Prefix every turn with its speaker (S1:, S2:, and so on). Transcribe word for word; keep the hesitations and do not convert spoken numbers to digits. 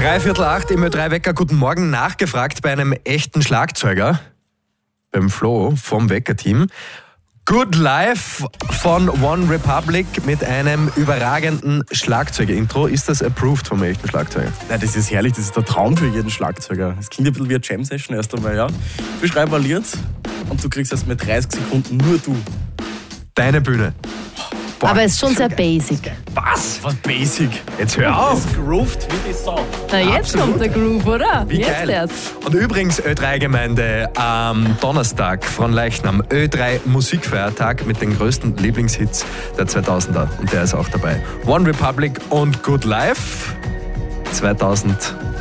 S1: Dreiviertel acht im Ö drei Wecker. Guten Morgen. Nachgefragt bei einem echten Schlagzeuger, beim Flo vom Wecker-Team. Good Life von One Republic mit einem überragenden Schlagzeuger-Intro. Ist das approved vom echten Schlagzeuger?
S2: Nein, das ist herrlich, das ist der Traum für jeden Schlagzeuger. Das klingt ein bisschen wie eine Jam-Session erst einmal, ja. Wir schreiben ein Lied und du kriegst erst mit dreißig Sekunden nur du.
S1: Deine Bühne. Boah,
S3: aber es ist schon sehr basic.
S1: Was?
S2: Was basic?
S1: Jetzt hör auf!
S2: Das groovt wie die Sau.
S3: Na, jetzt
S1: Absolut.
S3: kommt der Groove, oder?
S1: Wie
S3: jetzt
S1: geil.
S3: erst.
S1: Und übrigens, Ö drei Gemeinde, am Donnerstag von Leichnam, Ö drei Musikfeiertag mit den größten Lieblingshits der zweitausender. Und der ist auch dabei. One Republic und Good Life zweitausend